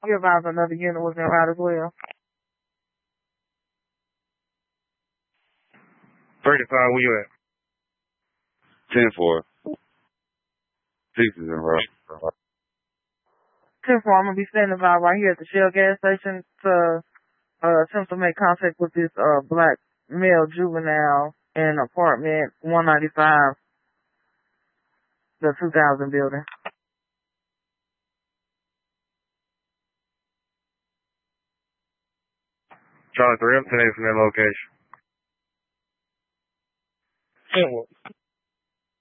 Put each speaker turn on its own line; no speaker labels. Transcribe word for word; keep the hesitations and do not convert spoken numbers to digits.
You advise another unit was in route as well.
thirty-five, where you at?
ten four. Six is in route.
ten four, I'm going to be standing by right here at the Shell gas station to uh, attempt to make contact with this uh, black male juvenile in apartment one ninety-five, the two thousand building.
Charlie three, I'm ten eight from that location.
Kenwood.